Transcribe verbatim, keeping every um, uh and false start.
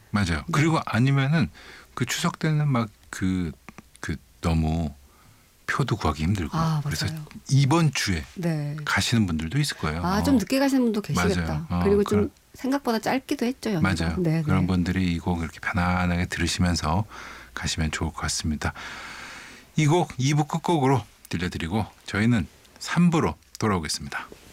맞아요. 그리고 아니면은 그 추석 때는 막 그 그 너무 표도 구하기 힘들고 아, 그래서 맞아요. 이번 주에 네. 가시는 분들도 있을 거예요. 아, 어. 좀 늦게 가시는 분도 계시겠다. 맞아요. 어, 그리고 그런- 좀 생각보다 짧기도 했죠, 연휴가. 맞아요. 네, 그런 네. 분들이 이 곡 이렇게 편안하게 들으시면서 가시면 좋을 것 같습니다. 이 곡 이 부 끝곡으로 들려드리고 저희는 삼 부로 돌아오겠습니다.